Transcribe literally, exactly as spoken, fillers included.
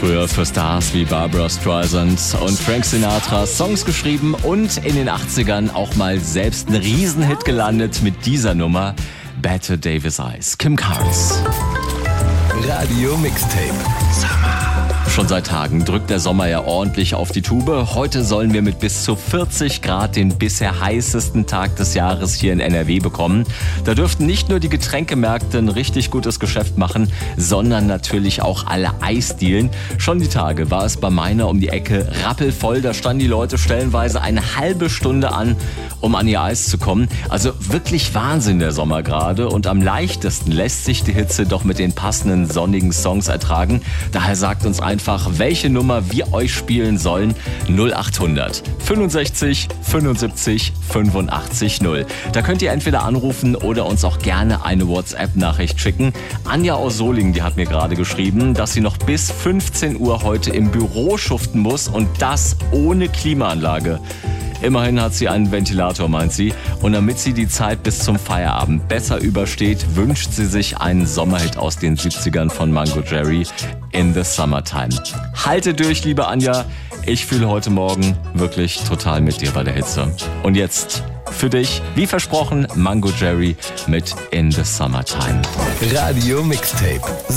Früher für Stars wie Barbra Streisand und Frank Sinatra Songs geschrieben und in den achtzigern auch mal selbst einen Riesenhit gelandet mit dieser Nummer Better Davis Eyes. Kim Carnes. Radio Mixtape. Summer. Schon seit Tagen drückt der Sommer ja ordentlich auf die Tube. Heute sollen wir mit bis zu vierzig Grad den bisher heißesten Tag des Jahres hier in N R W bekommen. Da dürften nicht nur die Getränkemärkte ein richtig gutes Geschäft machen, sondern natürlich auch alle Eisdielen. Schon die Tage war es bei meiner um die Ecke rappelvoll. Da standen die Leute stellenweise eine halbe Stunde an, um an ihr Eis zu kommen. Also wirklich Wahnsinn der Sommer gerade. Und am leichtesten lässt sich die Hitze doch mit den passenden sonnigen Songs ertragen. Daher sagt uns einfach, welche Nummer wir euch spielen sollen. null acht hundert fünfundsechzig fünfundsiebzig fünfundachtzig null. Da könnt ihr entweder anrufen oder uns auch gerne eine WhatsApp-Nachricht schicken. Anja aus Solingen, die hat mir gerade geschrieben, dass sie noch bis fünfzehn Uhr heute im Büro schuften muss und das ohne Klimaanlage. Immerhin hat sie einen Ventilator, meint sie. Und damit sie die Zeit bis zum Feierabend besser übersteht, wünscht sie sich einen Sommerhit aus den siebzigern von Mango Jerry, In the Summertime. Halte durch, liebe Anja. Ich fühle heute Morgen wirklich total mit dir bei der Hitze. Und jetzt für dich, wie versprochen, Mango Jerry mit In the Summertime. Radio Mixtape.